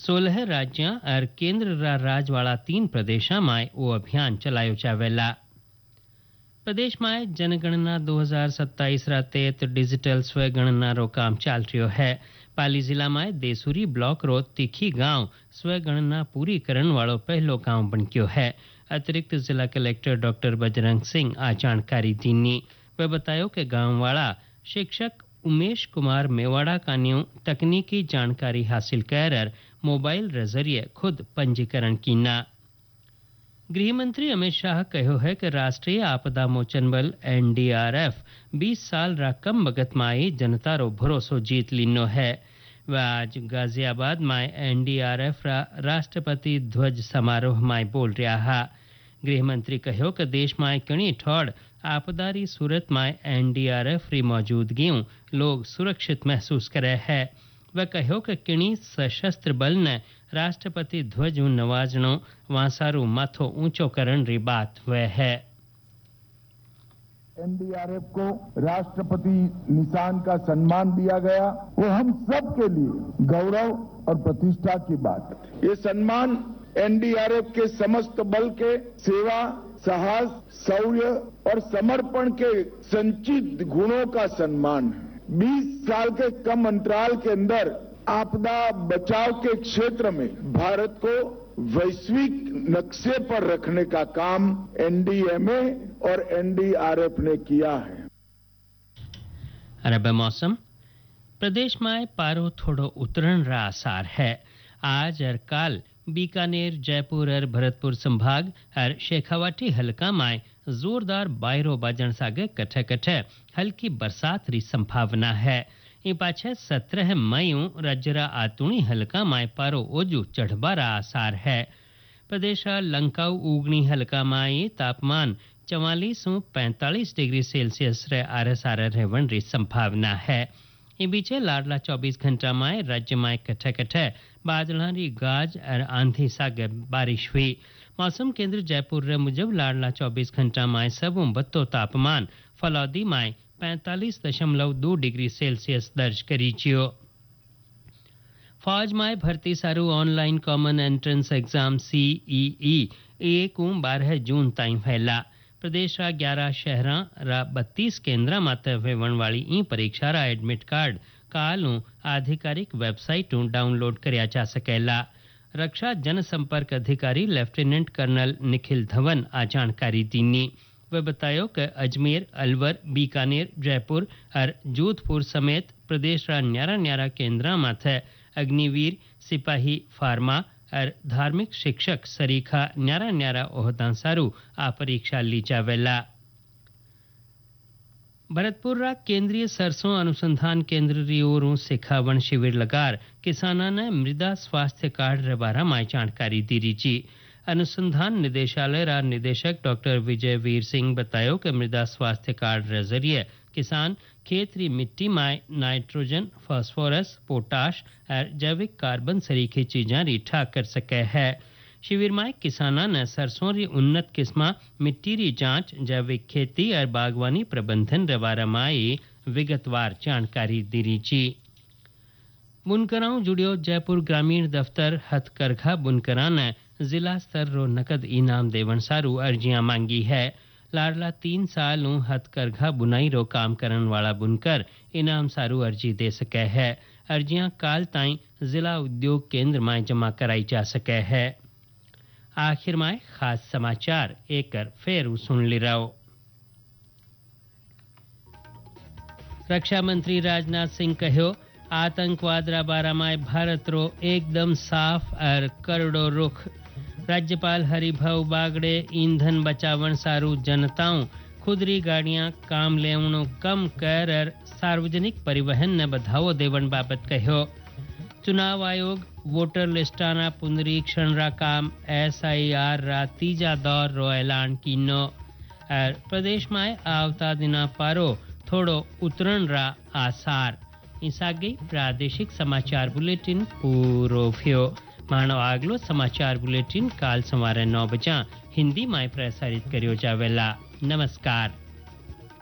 16 राज्यां और केंद्र राज वाला 3 प्रदेशा में वो अभियान चलायो जावेला। प्रदेश में जनगणना 2027 रा तहत डिजिटल स्वगणना रो काम चाल रह्यो है। पाली जिला में देसुरी ब्लॉक रो तिखी गांव स्वगणना पूरी करण वालों पहलो गांव बन गयो है। अतिरिक्त जिला कलेक्टर डॉक्टर बजरंग सिंह आ जानकारी दीनी। वे बतायो कि गांव वाला शिक्षक उमेश कुमार मेवाड़ा का न्यू तकनीकी जानकारी हासिल कर मोबाइल रे जरिए खुद पंजीकरण कीना। गृह मंत्री अमित शाह कहो है कि राष्ट्रीय आपदा मोचन बल एनडीआरएफ 20 साल रा कम वक्त में जनता रो भरोसो जीत लिनो है। वह आज गाजियाबाद में एनडीआरएफ रा राष्ट्रपति ध्वज समारोह में बोल रहा है। गृह मंत्री कहो कि देश में कणी ठोड़ आपदारी सूरत में एनडीआरएफ री मौजूदगी लोग सुरक्षित महसूस करे है। वह कहो कि किणी सशस्त्र बल ने राष्ट्रपति ध्वज नवाजनो वासारू माथो ऊंचो करण री बात वह है। एनडीआरएफ को राष्ट्रपति निशान का सम्मान दिया गया, वो हम सब के लिए गौरव और प्रतिष्ठा की बात है। ये सम्मान एनडीआरएफ के समस्त बल के सेवा, साहस, शौर्य और समर्पण के संचित गुणों का सम्मान है। 20 साल के कम अंतराल के अंदर आपदा बचाव के क्षेत्र में भारत को वैश्विक नक्शे पर रखने का काम एनडीएमए और एनडीआरएफ ने किया है। अरब मौसम प्रदेश में पारो थोड़ो उतरण रा आसार है। आज और काल बीकानेर, जयपुर और भरतपुर संभाग और शेखावाटी हलका में जोरदार बायरो बाजन सागे कठे कठे हल्की बरसात री संभावना है। इन पाछे 17 मई राज्यरा आतुणी हलका में पारो ओजू चढ़बारा आसार है। प्रदेश लंकाऊ उगनी हलका में तापमान 44 से 45 डिग्री सेल्सियस रे आरसार रहवन री संभावना है। इन बीचे लाडला 24 घंटा में राज्य में कठे कठे बादलारी गाज और आंधी सागे बारिश हुई। मौसम केंद्र जयपुर रे मुजब लाडला 24 घंटा में सबू बत्तो तापमान फलौदी में 45.2 डिग्री सेल्सियस दर्ज करी जियो। फौज में भर्ती सारू online common entrance exam CEE 12 जून ताईं फैला। प्रदेश रा 11 शहरा रा 32 केंद्र माते वेवण वाली ई परीक्षा रा एडमिट कार्ड काल आधिकारिक वेबसाइट डाउनलोड करया जा सकेला। रक्षा जनसंपर्क अधिकारी लेफ्टिनेंट कर्नल निखिल धवन आ जानकारी दीनी। वे बतायो कि अजमेर, अलवर, बीकानेर, जयपुर और जोधपुर समेत प्रदेश रा न्यारा न्यारा केंद्र माथे अग्निवीर, सिपाही, फार्मा और धार्मिक शिक्षक सरीखा न्यारा न्यारा ओहदा सारू आ परीक्षा ली जावेला। भरतपुर रा केंद्रीय सरसों अनुसंधान केंद्र री ओर सिखावण शिविर लगार किसाना ने मृदा स्वास्थ्य कार्ड रे बारा में जानकारी दी रीची। अनुसंधान निदेशालय रा निदेशक डॉक्टर विजय वीर सिंह बतायो कि मृदा स्वास्थ्य कार्ड रे जरिए किसान खेत री मिट्टी में नाइट्रोजन, फास्फोरस, पोटाश और जैविक कार्बन सरीखे चीजें री ठाक कर सके है। शिविर में किसाना ने सरसों री उन्नत किस्मा, मिट्टी री जांच, जैविक खेती और बागवानी प्रबंधन रे बारे में विगतवार जानकारी दी रीची। बुनकराओं जुड़ियो जयपुर ग्रामीण दफ्तर हथकरघा बुनकरा ने जिला स्तर रो नकद इनाम देवन सारू अर्जियां मांगी है। लाडला 3 साल हथकरघा बुनाई रो काम करन वाला बुनकर इनाम सारू अर्जी दे सके है। अर्जियां काल ताईं जिला उद्योग केंद्र में जमा कराई जा सके है। आखिर में खास समाचार एक फेर सुन ली रहो। रक्षा मंत्री राजनाथ सिंह कहो आतंकवाद रा बारा में भारत रो एकदम साफ और करड़ो रुख। राज्यपाल हरिभाऊ बागड़े ईंधन बचावन सारू जनताओं खुदरी गाड़ियां काम लेवणो कम कर और सार्वजनिक परिवहन ने बढ़ावो देवन बाबत कहो। चुनाव आयोग वोटर लिस्टाना पुनरीक्षण रा काम SIR रा तीजा दौर रो ऐलान कीनो। और प्रदेश में आवता दिना पारो थोड़ो उतरण रा आसार। इसागे प्रादेशिक समाचार बुलेटिन पूरो थयो। मानो आगलो समाचार बुलेटिन काल सवारे 9 बजे हिंदी में प्रसारित कर्यो जावेला। नमस्कार।